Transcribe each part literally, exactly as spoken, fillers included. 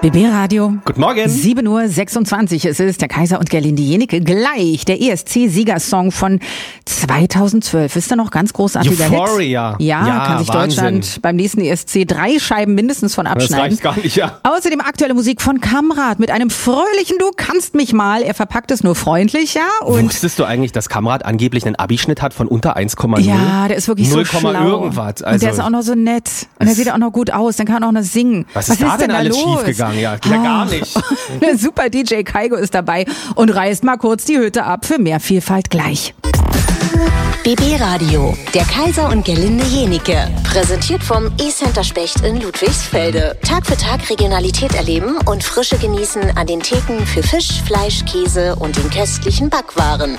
B B Radio. Guten Morgen. sieben Uhr sechsundzwanzig. Es ist der Kaiser und Gerlinde Jenike. Gleich der E S C-Siegersong von zweitausendzwölf. Ist da noch ganz großartiger Euphoria. Hit? Ja, ja, kann sich Wahnsinn. Deutschland beim nächsten E S C drei Scheiben mindestens von abschneiden. Das reicht gar nicht, ja. Außerdem aktuelle Musik von Kamrat mit einem fröhlichen Du kannst mich mal. Er verpackt es nur freundlich, ja. Und wusstest du eigentlich, dass Kamrat angeblich einen Abischnitt hat von unter eins Komma null? ja, der ist wirklich null, so schlau. irgendwas. Also und der ist auch noch so nett. Und der sieht auch noch gut aus. Dann kann er auch noch singen. Was ist, was da ist denn da alles los? Schiefgegangen? Ja, wieder gar nicht. Der super D J Kaigo ist dabei und reißt mal kurz die Hütte ab für mehr Vielfalt gleich. B B Radio, der Kaiser und Gerlinde Jenike. Präsentiert vom E-Center Specht in Ludwigsfelde. Tag für Tag Regionalität erleben und Frische genießen an den Theken für Fisch, Fleisch, Käse und den köstlichen Backwaren.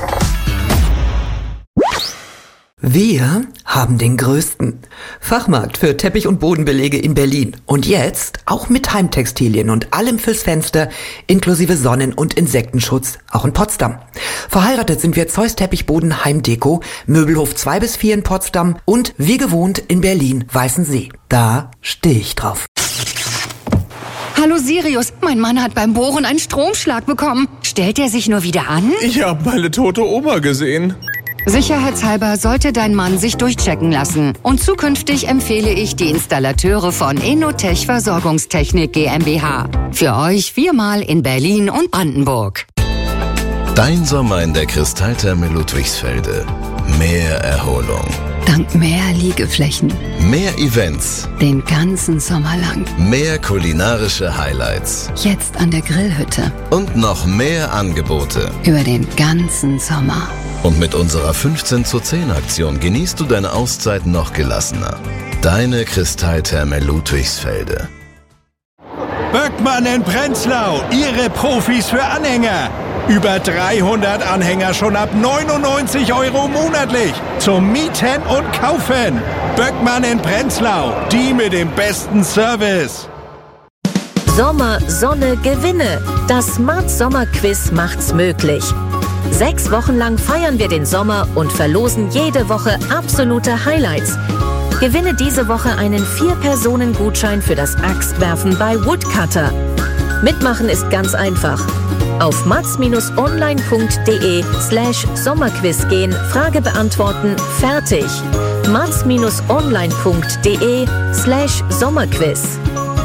Wir haben den größten Fachmarkt für Teppich- und Bodenbelege in Berlin. Und jetzt auch mit Heimtextilien und allem fürs Fenster, inklusive Sonnen- und Insektenschutz, auch in Potsdam. Verheiratet sind wir Zeus Teppichboden Heimdeko, Möbelhof zwei bis vier in Potsdam und wie gewohnt in Berlin Weißensee. Da stehe ich drauf. Hallo Sirius, mein Mann hat beim Bohren einen Stromschlag bekommen. Stellt er sich nur wieder an? Ich habe meine tote Oma gesehen. Sicherheitshalber sollte dein Mann sich durchchecken lassen. Und zukünftig empfehle ich die Installateure von Innotech Versorgungstechnik GmbH. Für euch viermal in Berlin und Brandenburg. Dein Sommer in der Kristalltherme Ludwigsfelde. Mehr Erholung. Dank mehr Liegeflächen. Mehr Events. Den ganzen Sommer lang. Mehr kulinarische Highlights. Jetzt an der Grillhütte. Und noch mehr Angebote. Über den ganzen Sommer. Und mit unserer fünfzehn zu zehn Aktion genießt du deine Auszeit noch gelassener. Deine Kristalltherme Ludwigsfelde. Böckmann in Prenzlau, Ihre Profis für Anhänger. Über dreihundert Anhänger schon ab neunundneunzig Euro monatlich. Zum Mieten und Kaufen. Böckmann in Prenzlau, die mit dem besten Service. Sommer, Sonne, Gewinne. Das Smart Sommer Quiz macht's möglich. Sechs Wochen lang feiern wir den Sommer und verlosen jede Woche absolute Highlights. Gewinne diese Woche einen Vier-Personen-Gutschein für das Axtwerfen bei Woodcutter. Mitmachen ist ganz einfach. Auf mats-online.de slash Sommerquiz gehen, Frage beantworten, fertig. mats-online.de slash Sommerquiz.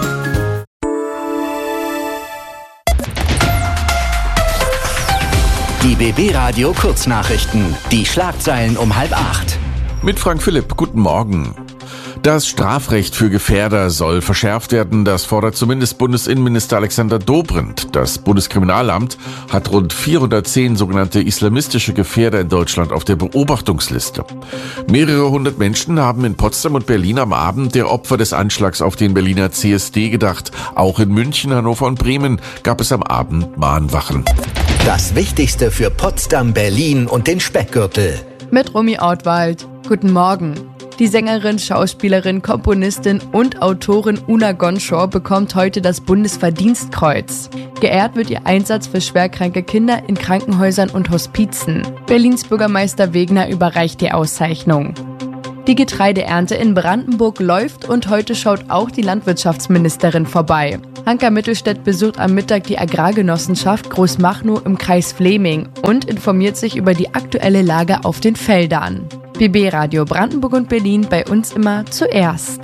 Die B B Radio Kurznachrichten. Die Schlagzeilen um halb acht. Mit Frank Philipp, guten Morgen. Das Strafrecht für Gefährder soll verschärft werden, das fordert zumindest Bundesinnenminister Alexander Dobrindt. Das Bundeskriminalamt hat rund vierhundertzehn sogenannte islamistische Gefährder in Deutschland auf der Beobachtungsliste. Mehrere hundert Menschen haben in Potsdam und Berlin am Abend der Opfer des Anschlags auf den Berliner C S D gedacht. Auch in München, Hannover und Bremen gab es am Abend Mahnwachen. Das Wichtigste für Potsdam, Berlin und den Speckgürtel. Mit Romy Ortwald. Guten Morgen. Die Sängerin, Schauspielerin, Komponistin und Autorin Una Gonschor bekommt heute das Bundesverdienstkreuz. Geehrt wird ihr Einsatz für schwerkranke Kinder in Krankenhäusern und Hospizen. Berlins Bürgermeister Wegner überreicht die Auszeichnung. Die Getreideernte in Brandenburg läuft und heute schaut auch die Landwirtschaftsministerin vorbei. Hanka Mittelstädt besucht am Mittag die Agrargenossenschaft Großmachnow im Kreis Fleming und informiert sich über die aktuelle Lage auf den Feldern. B B Radio Brandenburg und Berlin, bei uns immer zuerst.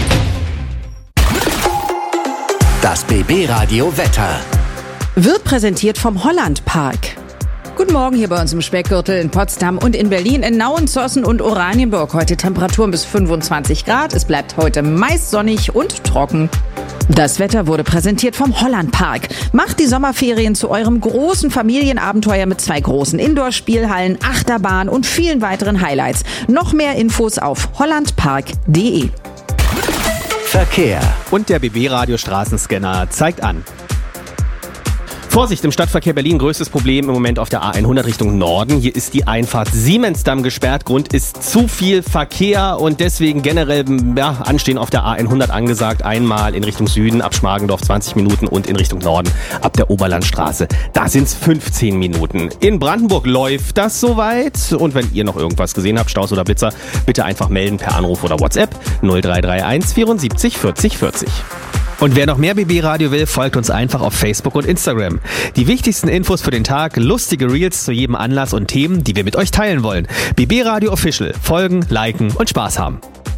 Das B B Radio Wetter. Wird präsentiert vom Holland Park. Guten Morgen hier bei uns im Speckgürtel in Potsdam und in Berlin, in Nauen, Zossen und Oranienburg. Heute Temperaturen bis fünfundzwanzig Grad. Es bleibt heute meist sonnig und trocken. Das Wetter wurde präsentiert vom Holland Park. Macht die Sommerferien zu eurem großen Familienabenteuer mit zwei großen Indoor-Spielhallen, Achterbahn und vielen weiteren Highlights. Noch mehr Infos auf hollandpark punkt de. Verkehr. Und der B B-Radio Straßenscanner zeigt an. Vorsicht, im Stadtverkehr Berlin, größtes Problem im Moment auf der A hundert Richtung Norden. Hier ist die Einfahrt Siemensdamm gesperrt. Grund ist zu viel Verkehr und deswegen generell ja, Anstehen auf der A hundert angesagt. Einmal in Richtung Süden ab Schmargendorf zwanzig Minuten und in Richtung Norden ab der Oberlandstraße. Da sind es fünfzehn Minuten. In Brandenburg läuft das soweit. Und wenn ihr noch irgendwas gesehen habt, Staus oder Blitzer, bitte einfach melden per Anruf oder WhatsApp null drei drei eins vierundsiebzig vierzig vierzig. Und wer noch mehr B B Radio will, folgt uns einfach auf Facebook und Instagram. Die wichtigsten Infos für den Tag, lustige Reels zu jedem Anlass und Themen, die wir mit euch teilen wollen. B B Radio Official. Folgen, liken und Spaß haben.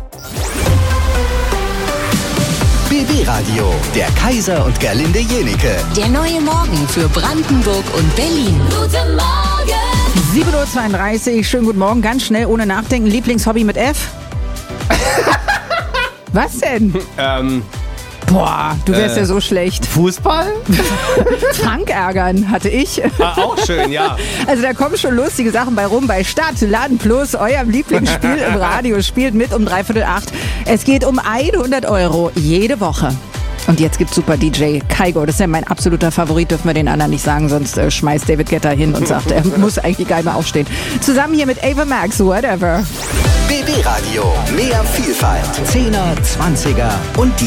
B B Radio, der Kaiser und Gerlinde Jenike. Der neue Morgen für Brandenburg und Berlin. Guten Morgen! sieben Uhr zweiunddreißig, schönen guten Morgen, ganz schnell, ohne nachdenken. Lieblingshobby mit F? Was denn? Ähm... Boah, du wärst äh, ja so schlecht. Fußball? Frank ärgern hatte ich. Ah, auch schön, ja. Also da kommen schon lustige Sachen bei rum. Bei Start, Laden Plus, eurem Lieblingsspiel im Radio, spielt mit um dreiviertel acht. Es geht um hundert Euro jede Woche. Und jetzt gibt's Super D J Kygo. Das ist ja mein absoluter Favorit, dürfen wir den anderen nicht sagen, sonst äh, schmeißt David Guetta hin und sagt, er muss eigentlich gar nicht mehr aufstehen. Zusammen hier mit Ava Max, whatever. B B Radio, mehr Vielfalt. Zehner, Zwanziger und die